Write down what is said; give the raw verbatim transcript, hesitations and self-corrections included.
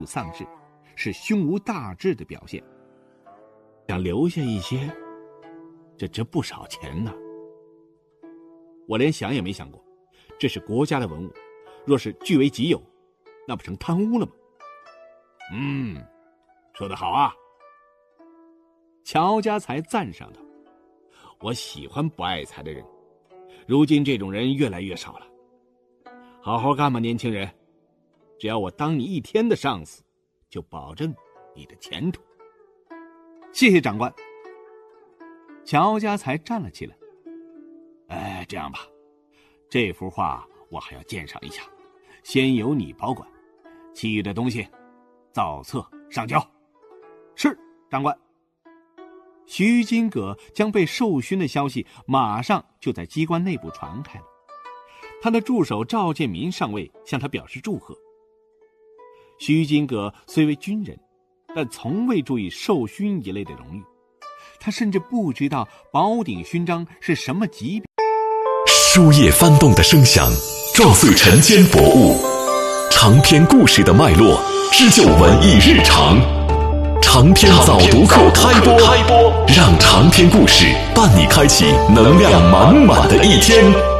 丧志，是胸无大志的表现。想留下一些，这值不少钱呢。我连想也没想过，这是国家的文物，若是据为己有，那不成贪污了吗？嗯，说得好啊。乔家才赞赏道：“我喜欢不爱财的人，如今这种人越来越少了。好好干吧，年轻人，只要我当你一天的上司，就保证你的前途。”谢谢长官。乔家才站了起来。哎，这样吧，这幅画我还要鉴赏一下，先由你保管，其余的东西造册上交。是，长官。徐金葛将被授勋的消息马上就在机关内部传开了。他的助手赵建民上尉向他表示祝贺。徐金葛虽为军人，但从未注意授勋一类的荣誉，他甚至不知道宝鼎勋章是什么级别。 书页翻动的声响，撞碎尘间薄雾，长篇故事的脉络，织就文艺日常。长篇早读课开播，让长篇故事伴你开启能量满满的一天。